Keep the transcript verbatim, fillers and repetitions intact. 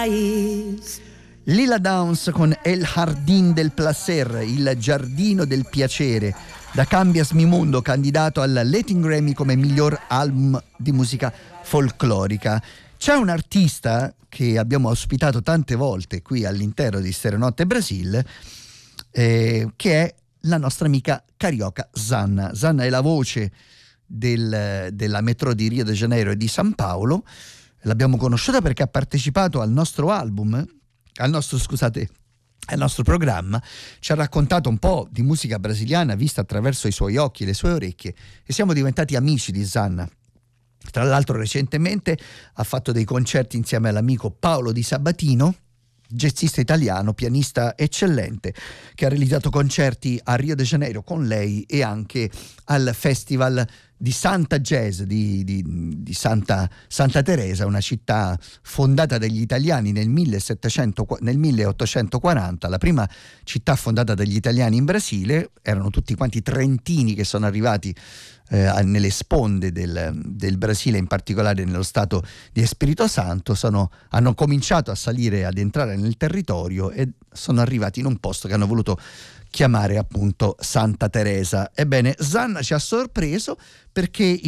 Lila Downs con El Jardín del Placer, il giardino del piacere, da Cambias mi Mundo, candidato al Latin Grammy come miglior album di musica folclorica. C'è un artista che abbiamo ospitato tante volte qui all'interno di Stereonotte Brasil, eh, che è la nostra amica carioca Zanna. Zanna è la voce del, della metro di Rio de Janeiro e di San Paolo. L'abbiamo conosciuta perché ha partecipato al nostro album, al nostro, scusate, al nostro programma, ci ha raccontato un po' di musica brasiliana vista attraverso i suoi occhi e le sue orecchie, e siamo diventati amici di Zanna. Tra l'altro recentemente ha fatto dei concerti insieme all'amico Paolo Di Sabatino, jazzista italiano, pianista eccellente, che ha realizzato concerti a Rio de Janeiro con lei e anche al Festival di Santa Jazz di, di, di Santa, Santa Teresa, una città fondata dagli italiani nel, millesettecento, nel milleottocentoquaranta, la prima città fondata dagli italiani in Brasile. Erano tutti quanti trentini che sono arrivati eh, nelle sponde del, del Brasile, in particolare nello stato di Espirito Santo, sono, hanno cominciato a salire, ad entrare nel territorio e sono arrivati in un posto che hanno voluto chiamare appunto Santa Teresa. Ebbene, Zanna ci ha sorpreso perché